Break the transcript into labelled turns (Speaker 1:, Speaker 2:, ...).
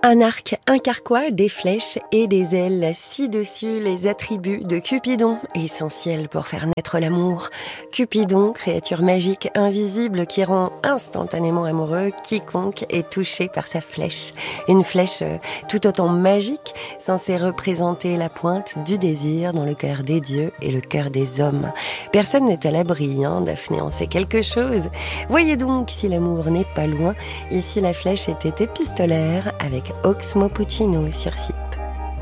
Speaker 1: Un arc, un carquois, des flèches et des ailes. Ci-dessus, les attributs de Cupidon, essentiels pour faire naître l'amour. Cupidon, créature magique invisible qui rend instantanément amoureux quiconque est touché par sa flèche. Une flèche tout autant magique, censée représenter la pointe du désir dans le cœur des dieux et le cœur des hommes. Personne n'est à l'abri, Daphné en sait quelque chose. Voyez donc si l'amour n'est pas loin, et si la flèche était épistolaire avec Oxmo Puccino sur FI.